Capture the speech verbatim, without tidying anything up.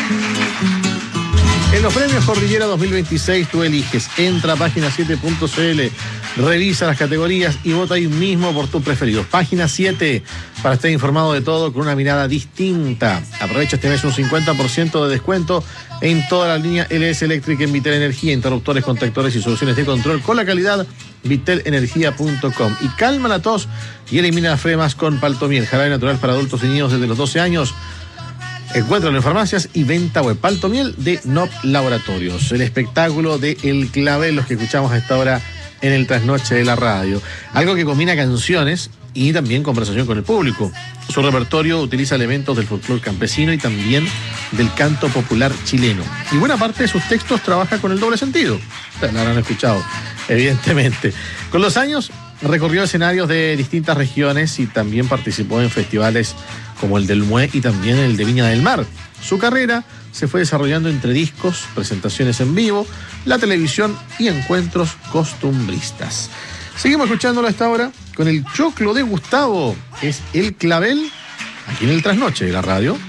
En los premios Cordillera dos mil veintiséis tú eliges, entra a página siete punto c l, revisa las categorías y vota ahí mismo por tus preferidos. Página siete, para estar informado de todo con una mirada distinta. Aprovecha este mes un cincuenta por ciento de descuento en toda la línea L S Electric en Vitel Energía, interruptores, contactores y soluciones de control con la calidad vitel energía punto com. Y calma la tos y elimina las flemas con Paltomiel, jarabe natural para adultos y niños desde los doce años. Encuéntralo en farmacias y venta web. Paltomiel de N O P Laboratorios. El espectáculo de El Clavel, los que escuchamos a esta hora en el trasnoche de la radio. Algo que combina canciones y también conversación con el público. Su repertorio utiliza elementos del folclore campesino y también del canto popular chileno. Y buena parte de sus textos trabaja con el doble sentido. Ustedes lo habrán escuchado, evidentemente. Con los años recorrió escenarios de distintas regiones y también participó en festivales como el del Mue y también el de Viña del Mar. Su carrera se fue desarrollando entre discos, presentaciones en vivo, la televisión y encuentros costumbristas. Seguimos escuchándolo a esta hora con el choclo de Gustavo, es El Clavel, aquí en el trasnoche de la radio.